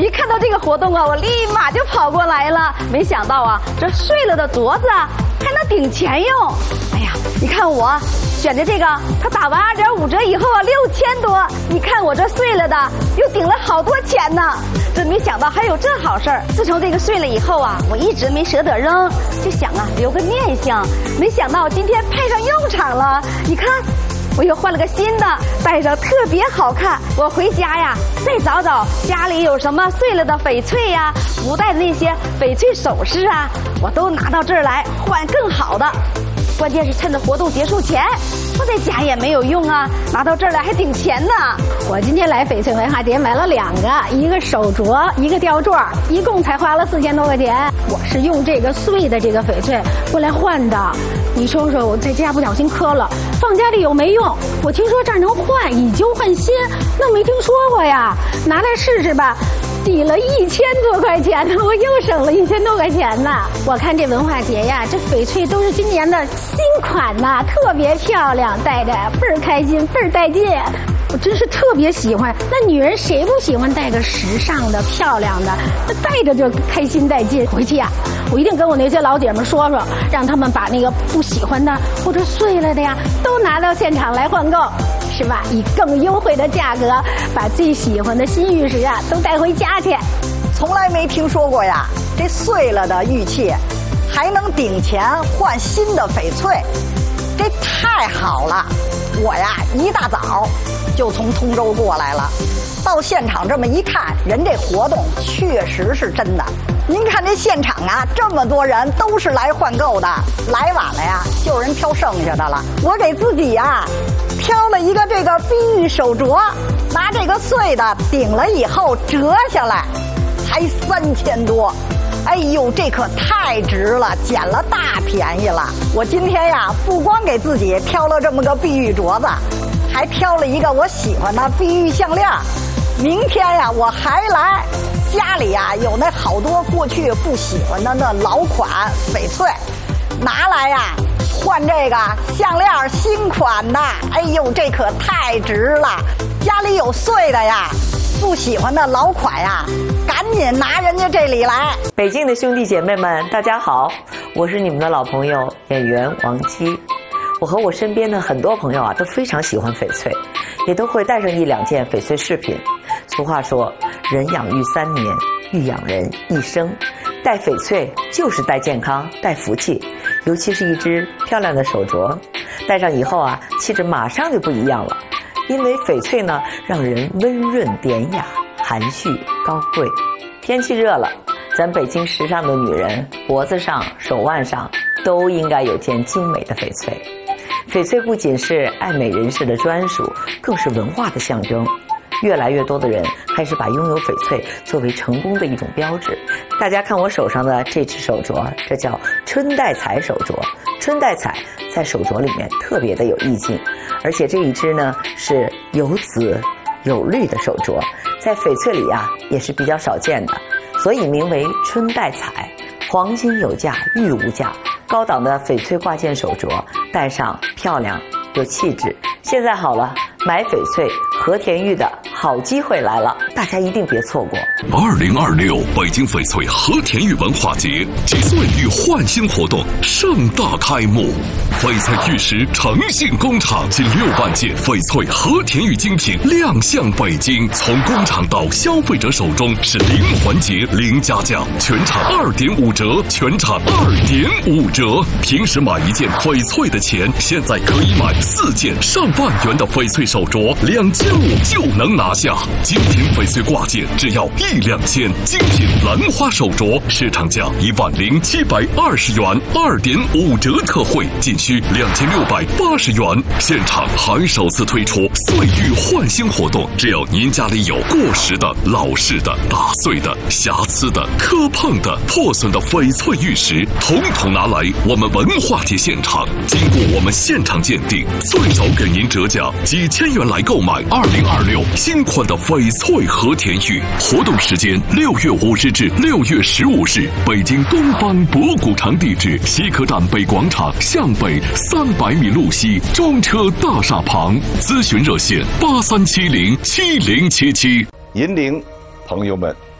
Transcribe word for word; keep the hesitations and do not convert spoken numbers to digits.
一看到这个活动啊，我立马就跑过来了。没想到啊，这碎了的镯子啊还能顶钱用。哎呀，你看我选的这个，它打完二点五折以后啊，六千多。你看我这碎了的，又顶了好多钱呢。真没想到还有这好事儿。自从这个碎了以后啊，我一直没舍得扔，就想啊留个念想。没想到今天派上用场了。你看，我又换了个新的，戴上特别好看。我回家呀，再找找家里有什么碎了的翡翠呀、不戴的那些翡翠首饰啊，我都拿到这儿来换更好的。关键是趁着活动结束前，我在家也没有用啊，拿到这儿来还顶钱呢。 我今天来翡翠文化节买了两个，一个手镯，一个吊坠，一共才花了四千多块钱。我是用这个碎的这个翡翠过来换的。你说说，我在家不小心磕了，放家里又没用。我听说这儿能换，以旧换新，那没听说过呀。拿来试试吧。抵了一千多块钱呢，我又省了一千多块钱呢。我看这文化节呀，这翡翠都是今年的新款呐，特别漂亮，戴着倍儿开心，倍儿带劲。我真是特别喜欢。那女人谁不喜欢戴个时尚的、漂亮的？那戴着就开心带劲。回去呀，我一定跟我那些老姐们说说，让他们把那个不喜欢的或者碎了的呀，都拿到现场来换购。是吧？以更优惠的价格，把最喜欢的新玉石啊都带回家去。 从来没听说过呀，这碎了的玉器还能顶钱换新的翡翠，这太好了！我呀一大早就从通州过来了，到现场这么一看，人这活动确实是真的。您看这现场啊，这么多人都是来换购的，来晚了呀，就有人挑剩下的了。我给自己呀挑了一个这个碧玉手镯，拿这个碎的顶了以后折下来，才三千多。哎呦，这可太值了，捡了大便宜了。我今天呀，不光给自己挑了这么个碧玉镯子，还挑了一个我喜欢的碧玉项链。明天呀，我还来。家里呀有那好多过去不喜欢的那老款翡翠，拿来呀换这个项链新款的。哎呦，这可太值了！家里有碎的呀，不喜欢的老款呀，赶紧拿人家这里来。 北京的兄弟姐妹们，大家好，我是你们的老朋友演员王姬。我和我身边的很多朋友啊，都非常喜欢翡翠，也都会带上一两件翡翠饰品。俗话说，人养育三年，育养人一生。戴翡翠就是带健康，带福气，尤其是一只漂亮的手镯，戴上以后啊，气质马上就不一样了。因为翡翠呢，让人温润典雅、含蓄高贵。天气热了，咱北京时尚的女人脖子上、手腕上都应该有件精美的翡翠。翡翠不仅是爱美人士的专属，更是文化的象征。越来越多的人开始把拥有翡翠作为成功的一种标志。大家看我手上的这只手镯，这叫春带彩手镯。春带彩在手镯里面特别的有意境，而且这一只呢是有紫有绿的手镯，在翡翠里啊也是比较少见的，所以名为春带彩。黄金有价，玉无价，高档的翡翠挂件手镯，戴上漂亮有气质。现在好了，买翡翠和田玉的好机会来了，大家一定别错过。 二零二六北京翡翠和田玉文化节及岁玉焕新活动盛大开幕，翡翠玉石诚信工厂近六万件翡翠和田玉精品亮相北京，从工厂到消费者手中是零环节零加价，全场二点五折，全场二点五折。平时买一件翡翠的钱，现在可以买四件上万元的翡翠手镯，两千五就能拿下。精品翡翠挂件只要一两千，精品兰花手镯市场价一万零七百二十元，二点五折特惠，仅需两千六百八十元。现场还首次推出岁玉焕新活动，只要您家里有过时的、老式的、打碎的、瑕疵的、磕碰的、破损的翡翠玉石，统统拿来我们文化节现场，经过我们现场鉴定，最少给您折价几千元来购买二零二六新款的翡翠和田玉。活动时间六月五日至六月十五日，北京东方博古城地址西客站北广场向北三百米路西中车大厦旁，咨询热线八三七零七零七七。 银铃朋友们